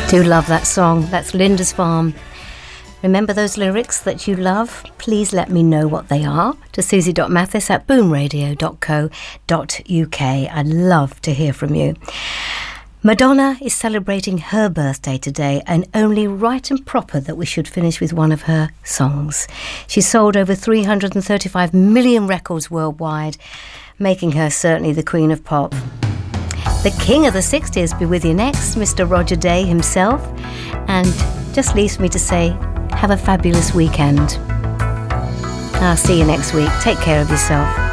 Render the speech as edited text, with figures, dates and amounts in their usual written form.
Do love that song. That's Lindisfarne. Remember those lyrics that you love? Please let me know what they are to susie.mathis@boomradio.co.uk. I'd love to hear from you. Madonna is celebrating her birthday today, and only right and proper that we should finish with one of her songs. She sold over 335 million records worldwide, making her certainly the queen of pop. The king of the 60s be with you next, Mr. Roger Day himself, and just leaves me to say, have a fabulous weekend. I'll see you next week. Take care of yourself.